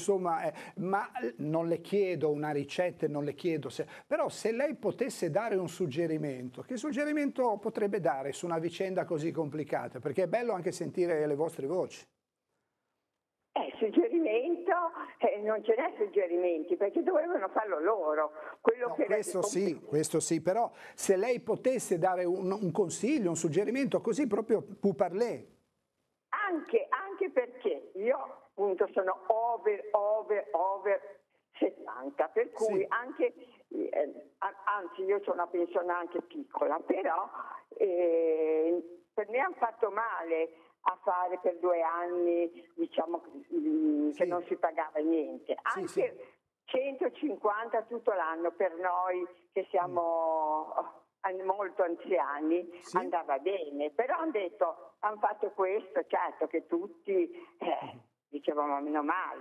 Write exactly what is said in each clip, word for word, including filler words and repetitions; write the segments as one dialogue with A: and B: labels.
A: insomma, eh, ma non le chiedo una ricetta, non le chiedo se, però se lei potesse dare un suggerimento, che suggerimento potrebbe dare su una vicenda così complicata? Perché è bello anche sentire le vostre voci.
B: Eh, suggerimento, eh, non ce n'è suggerimenti, perché dovevano farlo loro. Quello
A: No,
B: che
A: questo sì, questo sì, però se lei potesse dare un, un consiglio, un suggerimento, così proprio pour parler.
B: Anche, anche perché io appunto sono over, over, over settanta, per cui
A: Sì.
B: anche, eh, anzi io ho una pensione anche piccola, però eh, per me hanno fatto male a fare per due anni, diciamo, che
A: Sì.
B: non si pagava niente.
A: Sì,
B: Anche
A: sì.
B: centocinquanta tutto l'anno per noi che siamo molto anziani,
A: Sì.
B: andava bene, però hanno detto, hanno fatto questo, certo che tutti eh, dicevamo meno male,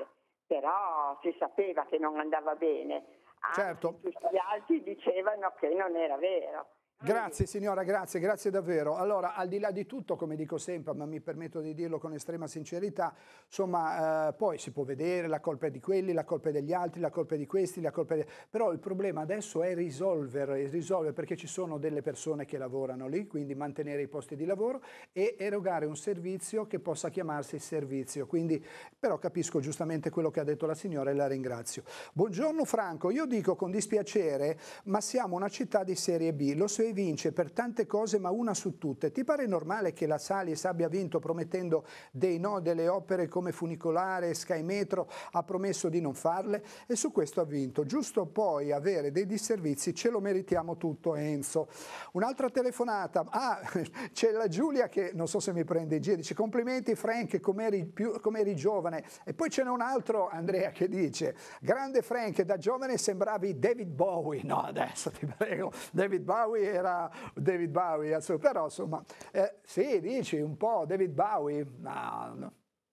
B: però si sapeva che non andava bene, anzi
A: Certo.
B: tutti gli altri dicevano che non era vero.
A: Grazie signora, grazie, grazie davvero. Allora, al di là di tutto, come dico sempre, ma mi permetto di dirlo con estrema sincerità, insomma, eh, poi si può vedere la colpa è di quelli, la colpa è degli altri, la colpa è di questi, la colpa è di... Però il problema adesso è risolvere, risolvere perché ci sono delle persone che lavorano lì, quindi mantenere i posti di lavoro e erogare un servizio che possa chiamarsi servizio. Quindi, però capisco giustamente quello che ha detto la signora e la ringrazio. Buongiorno Franco, io dico con dispiacere, ma siamo una città di serie B, lo so vince per tante cose ma una su tutte. Ti pare normale che la Salis abbia vinto promettendo dei no delle opere come funicolare, Sky Metro, ha promesso di non farle e su questo ha vinto, giusto poi avere dei disservizi ce lo meritiamo tutto Enzo. Un'altra telefonata, ah c'è la Giulia che non so se mi prende in giro, dice complimenti Frank come eri, com eri giovane e poi ce n'è un altro Andrea che dice grande Frank da giovane sembravi David Bowie, no adesso ti prego, David Bowie era David Bowie, però insomma, eh, sì, dici un po' David Bowie, no, no.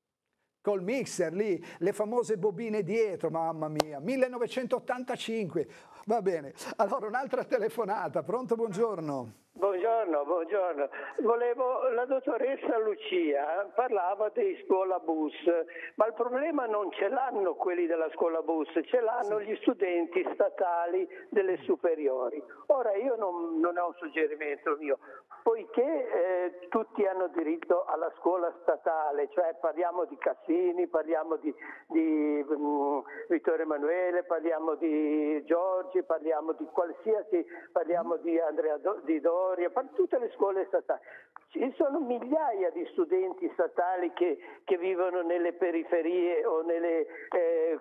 A: Col mixer lì, le famose bobine dietro, mamma mia, millenovecentottantacinque, va bene. Allora un'altra telefonata, pronto, buongiorno.
C: Buongiorno, buongiorno. Volevo, la dottoressa Lucia parlava di scuola bus, ma il problema non ce l'hanno quelli della scuola bus, ce l'hanno
A: Sì.
C: gli studenti statali delle superiori. Ora io non, non ho un suggerimento mio, poiché eh, tutti hanno diritto alla scuola statale, cioè parliamo di Cassini, parliamo di, di um, Vittorio Emanuele, parliamo di Giorgi, parliamo di qualsiasi, parliamo di Andrea Do, di Do, per tutte le scuole statali. Ci sono migliaia di studenti statali che, che vivono nelle periferie o nelle, eh,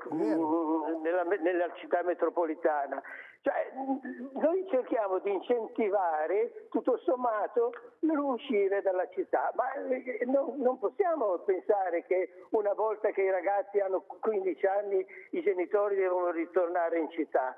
C: nella, nella città metropolitana. Cioè, noi cerchiamo di incentivare tutto sommato l'uscire dalla città, ma non, non possiamo pensare che una volta che i ragazzi hanno quindici anni i genitori devono ritornare in città.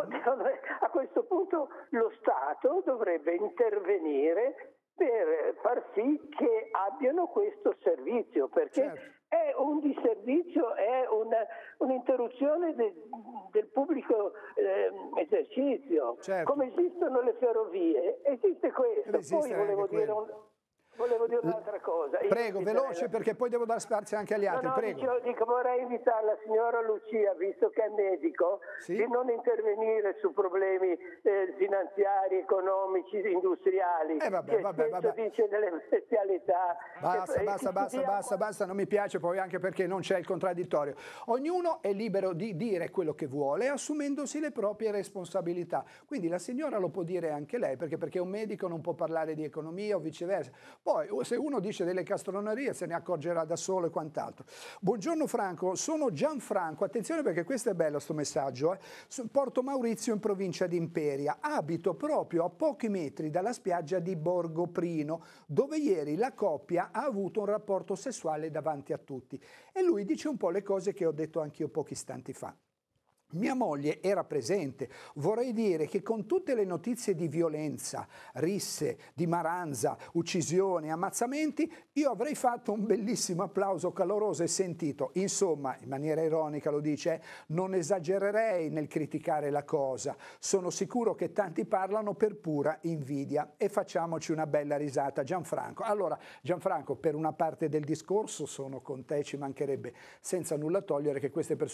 C: A questo punto lo Stato dovrebbe intervenire per far sì che abbiano questo servizio, perché certo. È un disservizio, è un'interruzione de, del pubblico eh, esercizio. Certo. Come esistono le ferrovie, esiste questo. Esiste Poi volevo dire un... Volevo dire un'altra cosa.
A: Prego, veloce la... perché poi devo dar spazio anche agli altri.
C: No, no,
A: Prego.
C: Dico, dico, vorrei invitare la signora Lucia, visto che è medico, sì? di non intervenire su problemi eh, finanziari, economici, industriali.
A: Eh vabbè,
C: che
A: vabbè, vabbè.
C: dice delle specialità.
A: Basta,
C: che,
A: basta,
C: che
A: basta,
C: studiamo...
A: basta, basta, non mi piace poi anche perché non c'è il contraddittorio. Ognuno è libero di dire quello che vuole assumendosi le proprie responsabilità. Quindi la signora lo può dire anche lei, perché, perché un medico non può parlare di economia o viceversa. Poi se uno dice delle castronerie se ne accorgerà da solo e quant'altro. Buongiorno Franco, sono Gianfranco, attenzione perché questo è bello sto messaggio, eh. Porto Maurizio in provincia di Imperia, abito proprio a pochi metri dalla spiaggia di Borgoprino dove ieri la coppia ha avuto un rapporto sessuale davanti a tutti e lui dice un po' le cose che ho detto anch'io pochi istanti fa. Mia moglie era presente, vorrei dire che con tutte le notizie di violenza, risse, di maranza, uccisioni, ammazzamenti, io avrei fatto un bellissimo applauso caloroso e sentito. Insomma, in maniera ironica lo dice, non esagererei nel criticare la cosa. Sono sicuro che tanti parlano per pura invidia e facciamoci una bella risata. Gianfranco. Allora, Gianfranco, per una parte del discorso sono con te, ci mancherebbe, senza nulla togliere che queste persone